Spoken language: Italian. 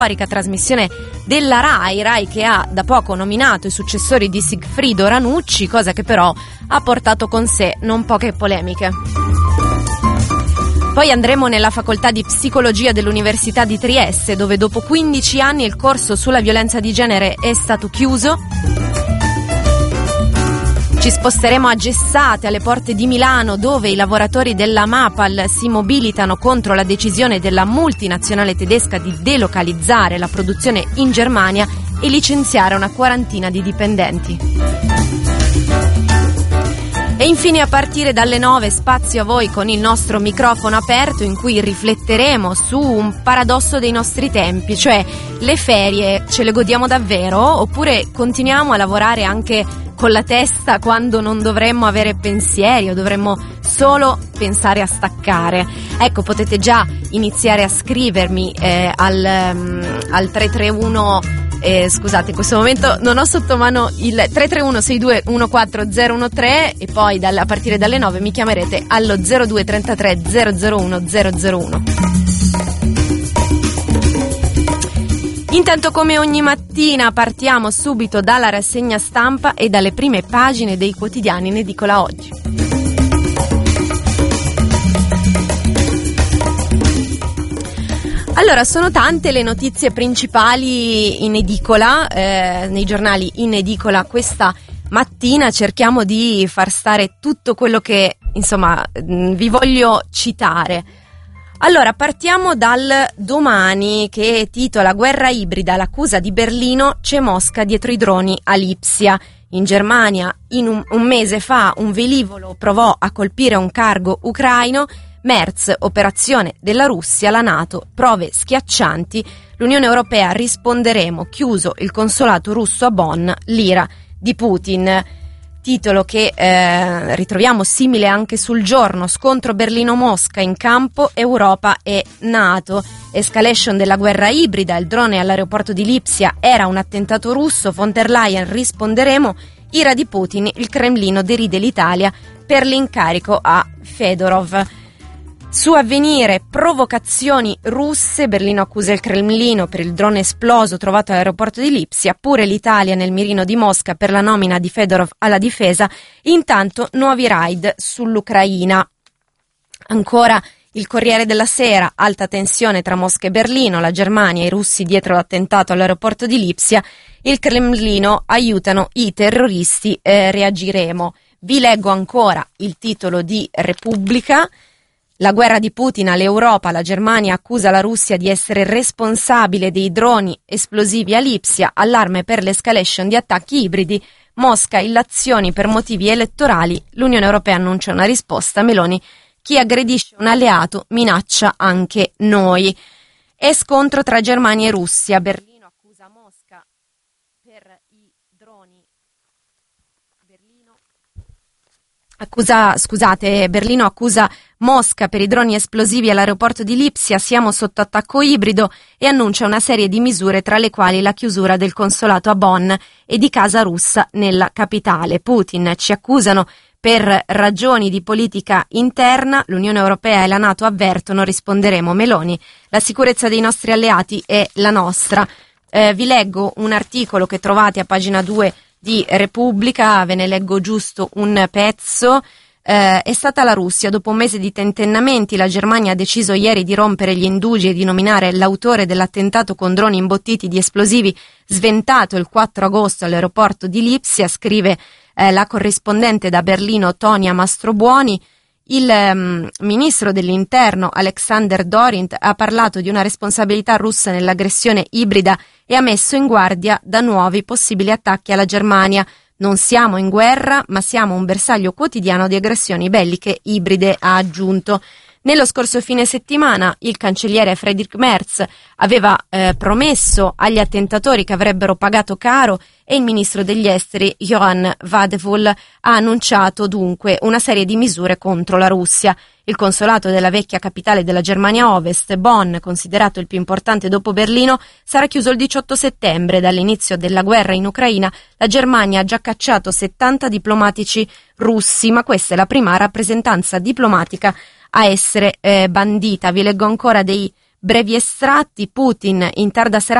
storica trasmissione della Rai che ha da poco nominato i successori di Sigfrido Ranucci, cosa che però ha portato con sé non poche polemiche. Poi andremo nella facoltà di psicologia dell'Università di Trieste, dove dopo 15 anni il corso sulla violenza di genere è stato chiuso. Ci sposteremo a Gessate, alle porte di Milano, dove i lavoratori della Mapal si mobilitano contro la decisione della multinazionale tedesca di delocalizzare la produzione in Germania e licenziare una quarantina di dipendenti. E infine, a partire dalle 9, spazio a voi con il nostro microfono aperto, in cui rifletteremo su un paradosso dei nostri tempi, cioè le ferie ce le godiamo davvero oppure continuiamo a lavorare anche con la testa quando non dovremmo avere pensieri o dovremmo solo pensare a staccare? Ecco, potete già iniziare a scrivermi al 331. Scusate, in questo momento non ho sotto mano il 331 62 14013 e poi a partire dalle 9 mi chiamerete allo 0233 001 001. Intanto, come ogni mattina, partiamo subito dalla rassegna stampa e dalle prime pagine dei quotidiani in edicola oggi. Allora, sono tante le notizie principali in edicola, nei giornali in edicola questa mattina. Cerchiamo di far stare tutto quello che, insomma, vi voglio citare. Allora, partiamo dal Domani, che titola "Guerra ibrida, l'accusa di Berlino, c'è Mosca dietro i droni a Lipsia". In Germania, un mese fa, un velivolo provò a colpire un cargo ucraino. Merz, operazione della Russia, la NATO, prove schiaccianti, l'Unione Europea, risponderemo, chiuso il consolato russo a Bonn, l'ira di Putin. Titolo che ritroviamo simile anche sul Giorno: scontro Berlino-Mosca, in campo Europa e NATO, escalation della guerra ibrida, il drone all'aeroporto di Lipsia era un attentato russo, von der Leyen, risponderemo, ira di Putin, il Cremlino deride l'Italia per l'incarico a Fedorov. Su Avvenire, provocazioni russe, Berlino accusa il Cremlino per il drone esploso trovato all'aeroporto di Lipsia, pure l'Italia nel mirino di Mosca per la nomina di Fedorov alla difesa, intanto nuovi raid sull'Ucraina. Ancora il Corriere della Sera, alta tensione tra Mosca e Berlino, la Germania e i russi dietro l'attentato all'aeroporto di Lipsia, il Cremlino, aiutano i terroristi, reagiremo. Vi leggo ancora il titolo di Repubblica. La guerra di Putin all'Europa, la Germania accusa la Russia di essere responsabile dei droni esplosivi a Lipsia, allarme per l'escalation di attacchi ibridi, Mosca illazioni per motivi elettorali, l'Unione Europea annuncia una risposta, Meloni, chi aggredisce un alleato minaccia anche noi. E scontro tra Germania e Russia, Berlino accusa Mosca per i droni. Berlino accusa Mosca per i droni esplosivi all'aeroporto di Lipsia, siamo sotto attacco ibrido, e annuncia una serie di misure tra le quali la chiusura del consolato a Bonn e di casa russa nella capitale. Putin, ci accusano per ragioni di politica interna, l'Unione Europea e la NATO avvertono, risponderemo, Meloni, la sicurezza dei nostri alleati è la nostra. Vi leggo un articolo che trovate a pagina 2 di Repubblica, ve ne leggo giusto un pezzo. È stata la Russia. Dopo un mese di tentennamenti, la Germania ha deciso ieri di rompere gli indugi e di nominare l'autore dell'attentato con droni imbottiti di esplosivi sventato il 4 agosto all'aeroporto di Lipsia, scrive la corrispondente da Berlino Tonia Mastrobuoni. Il ministro dell'interno Alexander Dorint ha parlato di una responsabilità russa nell'aggressione ibrida e ha messo in guardia da nuovi possibili attacchi alla Germania. Non siamo in guerra, ma siamo un bersaglio quotidiano di aggressioni belliche ibride, ha aggiunto. Nello scorso fine settimana il cancelliere Friedrich Merz aveva promesso agli attentatori che avrebbero pagato caro, e il ministro degli esteri Johann Wadephul ha annunciato dunque una serie di misure contro la Russia. Il consolato della vecchia capitale della Germania Ovest, Bonn, considerato il più importante dopo Berlino, sarà chiuso il 18 settembre. Dall'inizio della guerra in Ucraina la Germania ha già cacciato 70 diplomatici russi, ma questa è la prima rappresentanza diplomatica a essere bandita. Vi leggo ancora dei brevi estratti. Putin in tarda serata